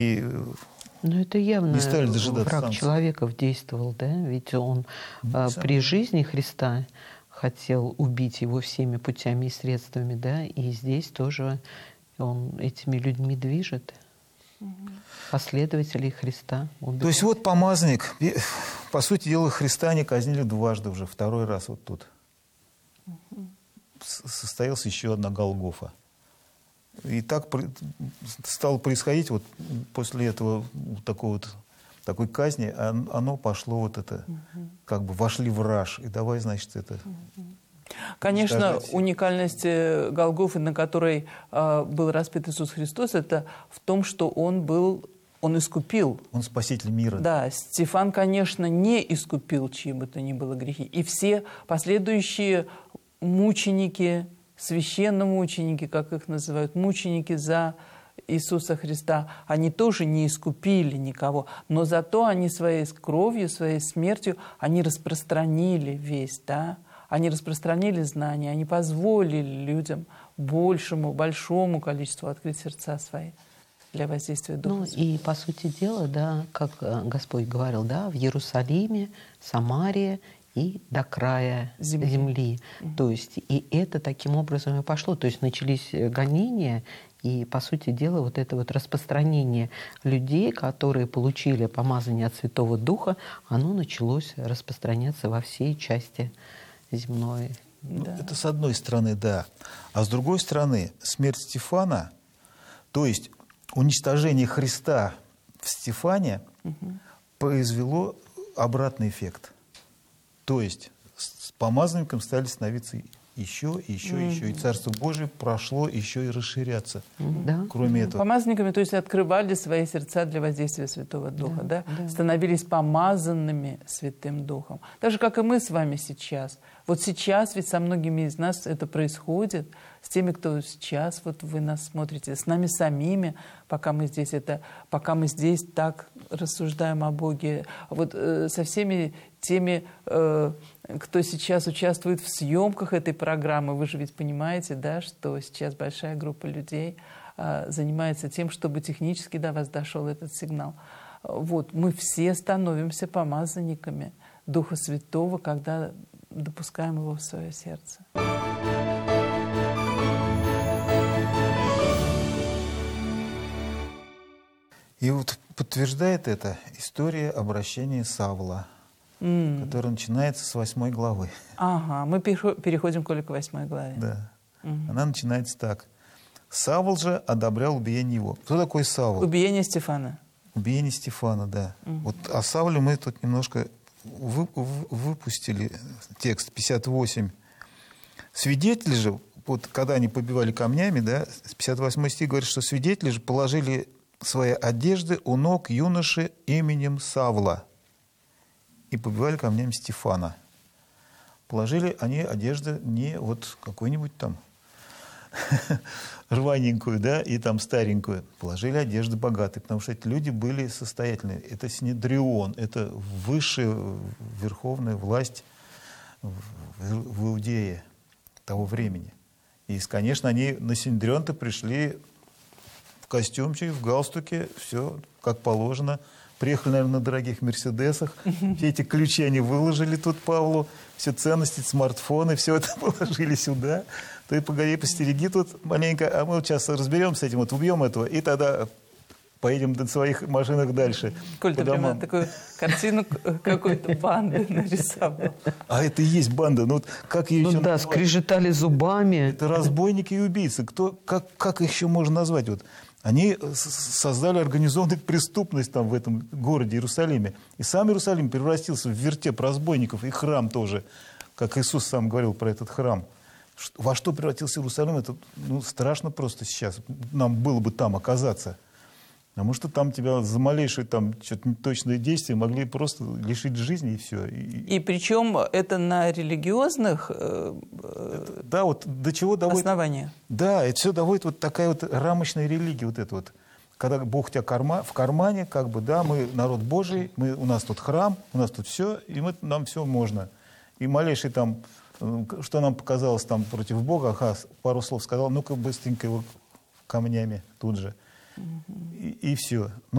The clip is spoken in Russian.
И Ну, это явно не стали дожидаться враг санкций. человеков действовал, да? Ведь он при жизни Христа хотел убить его всеми путями и средствами, да? И здесь тоже он этими людьми движет. Последователей Христа убивает. То есть вот помазанник, по сути дела, Христа они казнили дважды уже, второй раз вот тут. Состоялась еще одна Голгофа. И так стало происходить вот после этого такой казни, оно пошло вот это, как бы вошли в раж. И давай, значит, это... Конечно, уникальность Голгофы, на которой был распят Иисус Христос, это в том, что он искупил. Он спаситель мира. Да, Стефан, конечно, не искупил чьи бы то ни было грехи. И все последующие мученики, священномученики, как их называют, мученики за Иисуса Христа, они тоже не искупили никого, но зато они своей кровью, своей смертью, они распространили весть, да? Они распространили знания, они позволили людям большому количеству открыть сердца свои для воздействия Духа. Ну и по сути дела, да, как Господь говорил, да, в Иерусалиме, Самарии и до края земли. То есть и это таким образом и пошло. То есть начались гонения, и, по сути дела, вот это вот распространение людей, которые получили помазание от Святого Духа, оно началось распространяться во всей части земной. Да. Это с одной стороны, да. А с другой стороны, смерть Стефана, то есть уничтожение Христа в Стефане, произвело обратный эффект. То есть с помазанником стали становиться еще. И Царство Божие прошло еще и расширяться. Да. Кроме этого. Помазанниками, то есть открывали свои сердца для воздействия Святого Духа, да? Становились помазанными Святым Духом. Так же, как и мы с вами сейчас. Вот сейчас ведь со многими из нас это происходит, с теми, кто сейчас, вот вы нас смотрите, с нами самими, пока мы здесь так рассуждаем о Боге, вот со всеми теми, кто сейчас участвует в съемках этой программы. Вы же ведь понимаете, да, что сейчас большая группа людей занимается тем, чтобы технически до вас дошел этот сигнал. Вот, мы все становимся помазанниками Духа Святого, когда допускаем его в свое сердце. И вот подтверждает это история обращения Савла, которая начинается с 8 главы. Ага, мы переходим, Коля, к 8 главе. Да. Она начинается так. Савл же одобрял убиение его. Кто такой Савл? Убиение Стефана. Убиение Стефана, да. Вот о Савле мы тут немножко выпустили текст 58. Свидетели же, вот когда они побивали камнями, да, 58 стих говорит, что свидетели же положили свои одежды у ног юноши именем Савла и побивали камнями Стефана. Положили они одежды не вот какую-нибудь там рваненькую, да, и там старенькую. Положили одежды богатые, потому что эти люди были состоятельные. Это Синедрион, это высшая верховная власть в Иудее того времени. И, конечно, они на Синедрион-то пришли в костюмчике, в галстуке, все как положено. Приехали, наверное, на дорогих Мерседесах. Все эти ключи они выложили тут Павлу. Все ценности, смартфоны, все это положили сюда. Ты погоди, постереги тут маленько, а мы вот сейчас разберемся с этим, вот убьем этого, и тогда поедем на своих машинах дальше. Коль, ты прямо такую картину какой-то банды нарисовал. А это и есть банда. Ну, вот как ее еще да, назвать? Скрежетали зубами. Это разбойники и убийцы. Как их еще можно назвать? Вот они создали организованную преступность там в этом городе Иерусалиме. И сам Иерусалим превратился в вертеп разбойников, и храм тоже, как Иисус сам говорил про этот храм. Во что превратился Иерусалим, это страшно просто сейчас. Нам было бы там оказаться. Потому что там тебя за малейшее там что-то неточное действие могли просто лишить жизни, и все. И причем это на религиозных да, вот до чего доводит... основаниях. Да, это все доводит вот такая вот рамочная религия, вот это вот. Когда Бог у тебя в кармане, как бы, да, мы народ Божий, у нас тут храм, у нас тут все, и нам все можно. И малейший там, что нам показалось там против Бога, пару слов сказал, ну-ка быстренько его камнями тут же. И все.